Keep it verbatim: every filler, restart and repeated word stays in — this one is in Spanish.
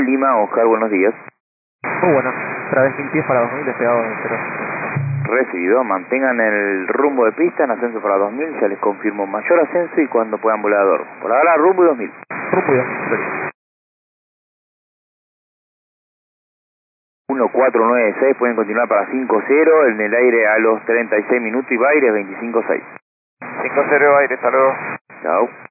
Lima, Oscar, buenos días. Muy bueno, través mil pies para dos mil, despegado en cero. Recibido, mantengan el rumbo de pista en ascenso para dos mil, ya les confirmo mayor ascenso y cuando puedan volar a Dormo. Por ahora, rumbo y dos mil. Rumbo y dos mil. uno cuatro nueve seis, pueden continuar para cinco cero, en el aire a los treinta y seis minutos y Baires veinticinco seis. cinco cero, aire, hasta luego. Chao.